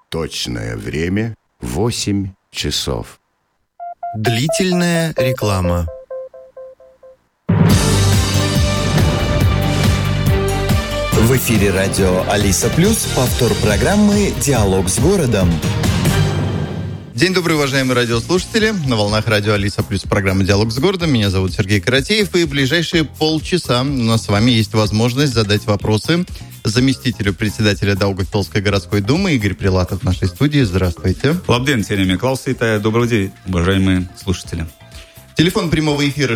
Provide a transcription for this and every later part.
Точное время 8 часов. Длительная реклама. В эфире радио Алиса Плюс, повтор программы «Диалог с городом». День добрый, уважаемые радиослушатели. На волнах радио Алиса Плюс программа «Диалог с городом». Меня зовут Сергей Каратеев. И в ближайшие полчаса у нас с вами есть возможность задать вопросы заместителю председателя Даугавпилской городской думы Игорь Прилатов в нашей студии. Здравствуйте. Лабден, Тереме Клаусита. Добрый день, уважаемые слушатели. Телефон прямого эфира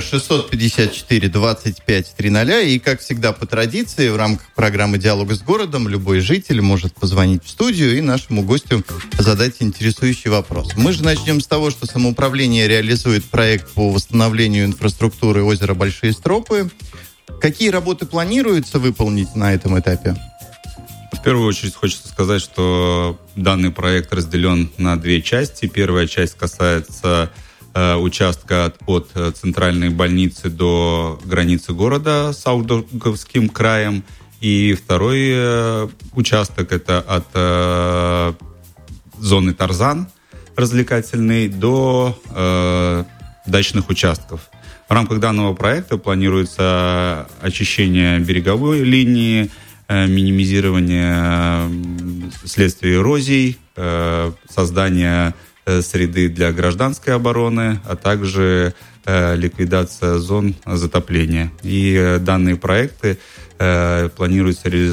654-25-00. И, как всегда, по традиции, в рамках программы «Диалог с городом» любой житель может позвонить в студию и нашему гостю задать интересующий вопрос. Мы же начнем с того, что самоуправление реализует проект по восстановлению инфраструктуры озера Большие Стропы. Какие работы планируется выполнить на этом этапе? В первую очередь хочется сказать, что данный проект разделен на две части. Первая часть касается участка от центральной больницы до границы города с Даугавпилским краем. И второй участок – это от зоны Тарзан развлекательной до дачных участков. В рамках данного проекта планируется очищение береговой линии, минимизирование следствий эрозий, создание среды для гражданской обороны, а также ликвидация зон затопления. И данные проекты планируется реализовать